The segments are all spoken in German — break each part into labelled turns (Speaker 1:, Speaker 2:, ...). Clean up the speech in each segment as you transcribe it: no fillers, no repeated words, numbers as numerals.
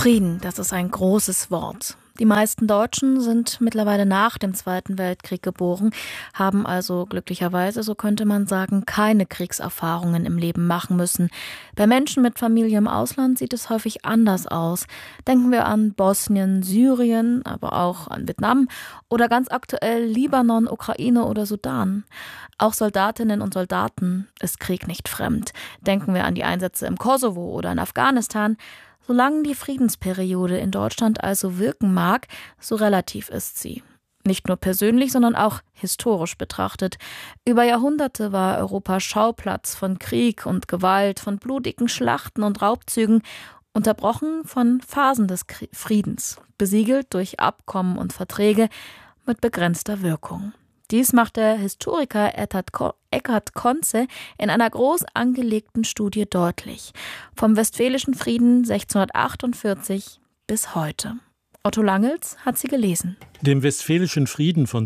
Speaker 1: Frieden, das ist ein großes Wort. Die meisten Deutschen sind mittlerweile nach dem Zweiten Weltkrieg geboren, haben also glücklicherweise, so könnte man sagen, keine Kriegserfahrungen im Leben machen müssen. Bei Menschen mit Familie im Ausland sieht es häufig anders aus. Denken wir an Bosnien, Syrien, aber auch an Vietnam oder ganz aktuell Libanon, Ukraine oder Sudan. Auch Soldatinnen und Soldaten ist Krieg nicht fremd. Denken wir an die Einsätze im Kosovo oder in Afghanistan. Solange die Friedensperiode in Deutschland also wirken mag, so relativ ist sie. Nicht nur persönlich, sondern auch historisch betrachtet. Über Jahrhunderte war Europa Schauplatz von Krieg und Gewalt, von blutigen Schlachten und Raubzügen, unterbrochen von Phasen des Friedens, besiegelt durch Abkommen und Verträge mit begrenzter Wirkung. Dies macht der Historiker Eckhard Conze in einer groß angelegten Studie deutlich. Vom Westfälischen Frieden 1648 bis heute. Otto Langels hat sie gelesen.
Speaker 2: Dem Westfälischen Frieden von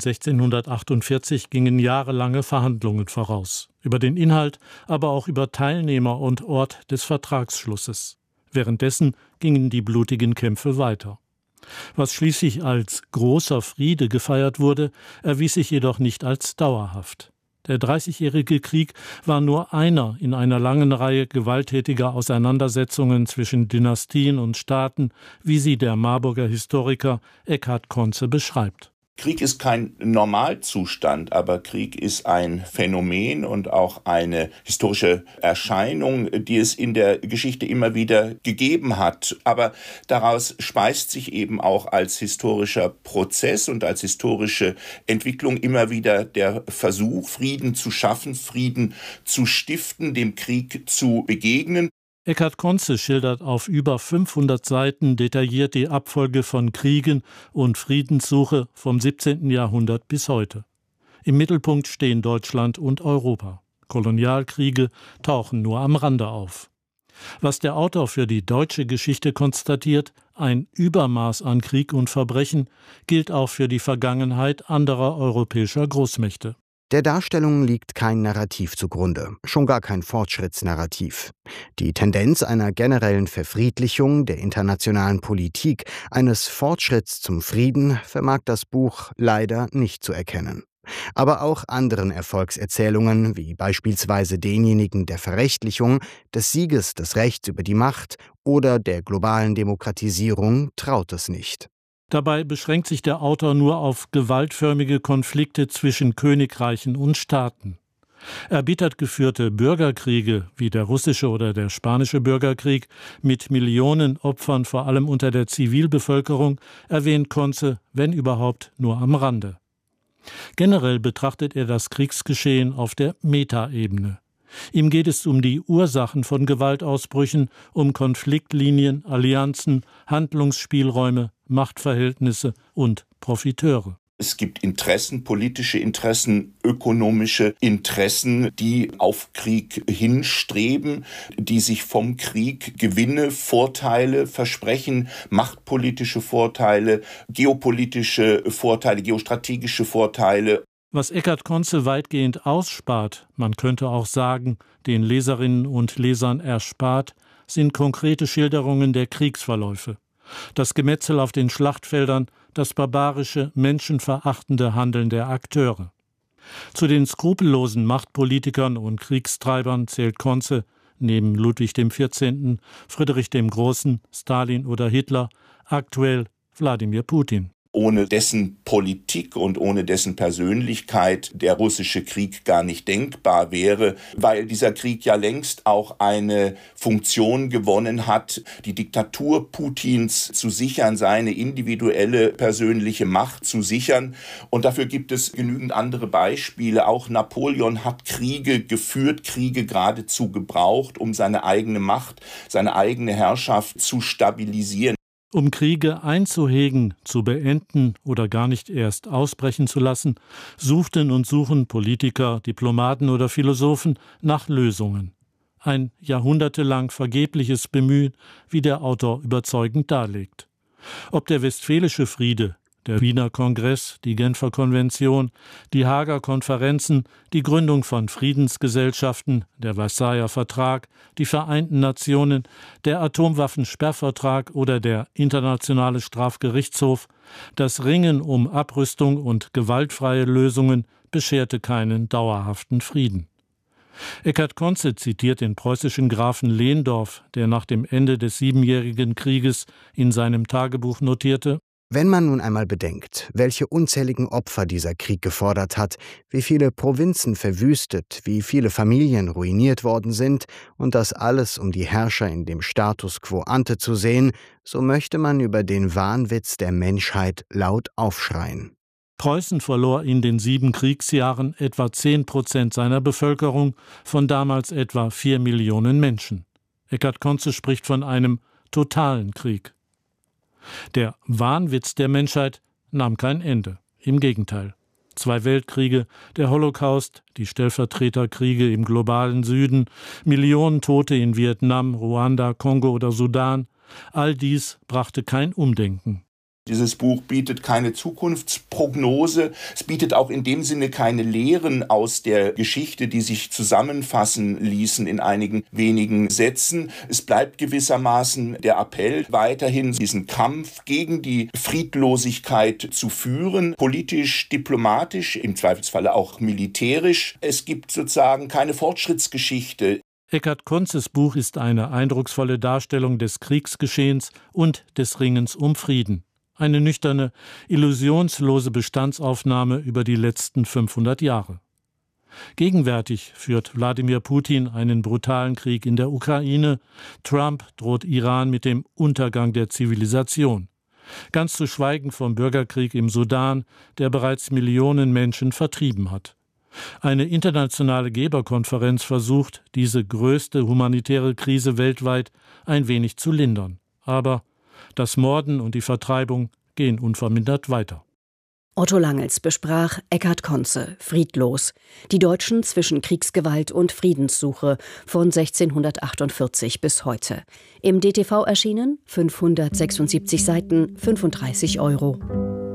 Speaker 2: 1648 gingen jahrelange Verhandlungen voraus. Über den Inhalt, aber auch über Teilnehmer und Ort des Vertragsschlusses. Währenddessen gingen die blutigen Kämpfe weiter. Was schließlich als großer Friede gefeiert wurde, erwies sich jedoch nicht als dauerhaft. Der Dreißigjährige Krieg war nur einer in einer langen Reihe gewalttätiger Auseinandersetzungen zwischen Dynastien und Staaten, wie sie der Marburger Historiker Eckhard Conze beschreibt.
Speaker 3: Krieg ist kein Normalzustand, aber Krieg ist ein Phänomen und auch eine historische Erscheinung, die es in der Geschichte immer wieder gegeben hat. Aber daraus speist sich eben auch als historischer Prozess und als historische Entwicklung immer wieder der Versuch, Frieden zu schaffen, Frieden zu stiften, dem Krieg zu begegnen.
Speaker 2: Eckhard Conze schildert auf über 500 Seiten detailliert die Abfolge von Kriegen und Friedenssuche vom 17. Jahrhundert bis heute. Im Mittelpunkt stehen Deutschland und Europa. Kolonialkriege tauchen nur am Rande auf. Was der Autor für die deutsche Geschichte konstatiert, ein Übermaß an Krieg und Verbrechen, gilt auch für die Vergangenheit anderer europäischer Großmächte.
Speaker 4: Der Darstellung liegt kein Narrativ zugrunde, schon gar kein Fortschrittsnarrativ. Die Tendenz einer generellen Verfriedlichung der internationalen Politik, eines Fortschritts zum Frieden, vermag das Buch leider nicht zu erkennen. Aber auch anderen Erfolgserzählungen, wie beispielsweise denjenigen der Verrechtlichung, des Sieges des Rechts über die Macht oder der globalen Demokratisierung, traut es nicht.
Speaker 2: Dabei beschränkt sich der Autor nur auf gewaltförmige Konflikte zwischen Königreichen und Staaten. Erbittert geführte Bürgerkriege, wie der russische oder der spanische Bürgerkrieg, mit Millionen Opfern vor allem unter der Zivilbevölkerung, erwähnt Conze, wenn überhaupt, nur am Rande. Generell betrachtet er das Kriegsgeschehen auf der Metaebene. Ihm geht es um die Ursachen von Gewaltausbrüchen, um Konfliktlinien, Allianzen, Handlungsspielräume, Machtverhältnisse und Profiteure.
Speaker 3: Es gibt Interessen, politische Interessen, ökonomische Interessen, die auf Krieg hinstreben, die sich vom Krieg Gewinne, Vorteile versprechen, machtpolitische Vorteile, geopolitische Vorteile, geostrategische Vorteile.
Speaker 2: Was Eckhard Conze weitgehend ausspart, man könnte auch sagen, den Leserinnen und Lesern erspart, sind konkrete Schilderungen der Kriegsverläufe. Das Gemetzel auf den Schlachtfeldern, das barbarische, menschenverachtende Handeln der Akteure. Zu den skrupellosen Machtpolitikern und Kriegstreibern zählt Conze, neben Ludwig XIV., Friedrich dem Großen, Stalin oder Hitler, aktuell Wladimir Putin.
Speaker 3: Ohne dessen Politik und ohne dessen Persönlichkeit der russische Krieg gar nicht denkbar wäre, weil dieser Krieg ja längst auch eine Funktion gewonnen hat, die Diktatur Putins zu sichern, seine individuelle persönliche Macht zu sichern. Und dafür gibt es genügend andere Beispiele. Auch Napoleon hat Kriege geführt, Kriege geradezu gebraucht, um seine eigene Macht, seine eigene Herrschaft zu stabilisieren.
Speaker 2: Um Kriege einzuhegen, zu beenden oder gar nicht erst ausbrechen zu lassen, suchten und suchen Politiker, Diplomaten oder Philosophen nach Lösungen. Ein jahrhundertelang vergebliches Bemühen, wie der Autor überzeugend darlegt. Ob der Westfälische Friede, der Wiener Kongress, die Genfer Konvention, die Haager Konferenzen, die Gründung von Friedensgesellschaften, der Versailler Vertrag, die Vereinten Nationen, der Atomwaffensperrvertrag oder der Internationale Strafgerichtshof, das Ringen um Abrüstung und gewaltfreie Lösungen bescherte keinen dauerhaften Frieden. Eckhard Conze zitiert den preußischen Grafen Lehndorff, der nach dem Ende des Siebenjährigen Krieges in seinem Tagebuch notierte:
Speaker 4: Wenn man nun einmal bedenkt, welche unzähligen Opfer dieser Krieg gefordert hat, wie viele Provinzen verwüstet, wie viele Familien ruiniert worden sind und das alles, um die Herrscher in dem Status quo ante zu sehen, so möchte man über den Wahnwitz der Menschheit laut aufschreien.
Speaker 2: Preußen verlor in den 7 Kriegsjahren etwa 10% seiner Bevölkerung, von damals etwa 4 Millionen Menschen. Eckhard Conze spricht von einem totalen Krieg. Der Wahnwitz der Menschheit nahm kein Ende. Im Gegenteil. 2 Weltkriege, der Holocaust, die Stellvertreterkriege im globalen Süden, Millionen Tote in Vietnam, Ruanda, Kongo oder Sudan, all dies brachte kein Umdenken.
Speaker 3: Dieses Buch bietet keine Zukunftsprognose. Es bietet auch in dem Sinne keine Lehren aus der Geschichte, die sich zusammenfassen ließen in einigen wenigen Sätzen. Es bleibt gewissermaßen der Appell, weiterhin diesen Kampf gegen die Friedlosigkeit zu führen, politisch, diplomatisch, im Zweifelsfalle auch militärisch. Es gibt sozusagen keine Fortschrittsgeschichte.
Speaker 2: Eckhard Conzes Buch ist eine eindrucksvolle Darstellung des Kriegsgeschehens und des Ringens um Frieden. Eine nüchterne, illusionslose Bestandsaufnahme über die letzten 500 Jahre. Gegenwärtig führt Wladimir Putin einen brutalen Krieg in der Ukraine. Trump droht Iran mit dem Untergang der Zivilisation. Ganz zu schweigen vom Bürgerkrieg im Sudan, der bereits Millionen Menschen vertrieben hat. Eine internationale Geberkonferenz versucht, diese größte humanitäre Krise weltweit ein wenig zu lindern. Aber das Morden und die Vertreibung gehen unvermindert weiter.
Speaker 5: Otto Langels besprach Eckhard Conze, Friedlos, die Deutschen zwischen Kriegsgewalt und Friedenssuche von 1648 bis heute. Im DTV erschienen, 576 Seiten, 35 €.